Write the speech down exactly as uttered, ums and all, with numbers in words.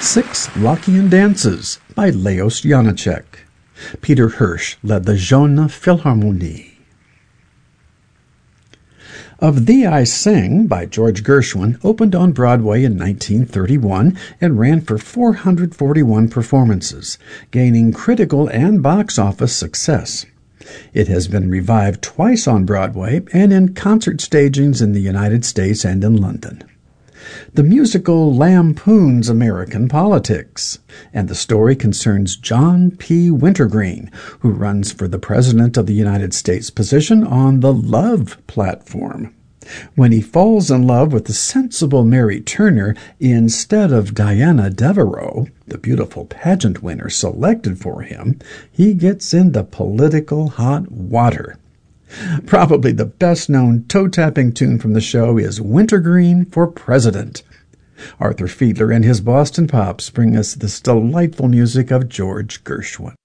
Six Lockean Dances by Leos Janáček. Peter Hirsch led the Jeune Philharmonie. Of Thee I Sing by George Gershwin opened on Broadway in nineteen thirty-one and ran for four hundred forty-one performances, gaining critical and box office success. It has been revived twice on Broadway and in concert stagings in the United States and in London. The musical lampoons American politics, and the story concerns John P. Wintergreen, who runs for the President of the United States position on the Love platform. When he falls in love with the sensible Mary Turner instead of Diana Devereaux, the beautiful pageant winner selected for him, he gets into political hot water. Probably the best-known toe-tapping tune from the show is Wintergreen for President. Arthur Fiedler and his Boston Pops bring us this delightful music of George Gershwin.